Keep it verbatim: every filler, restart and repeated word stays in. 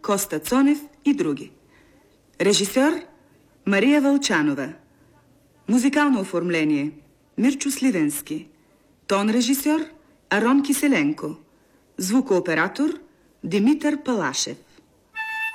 Коста Цонев и други. Режисьор Мария Вълчанова. Музикално оформление Мирчо Сливенски. Тон режисьор Арон Киселенко. Звукооператор Димитър Палашев.